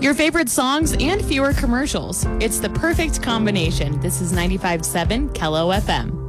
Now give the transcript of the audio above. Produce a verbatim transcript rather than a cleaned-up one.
Your favorite songs and fewer commercials. It's the perfect combination. This is ninety-five point seven Kello F M.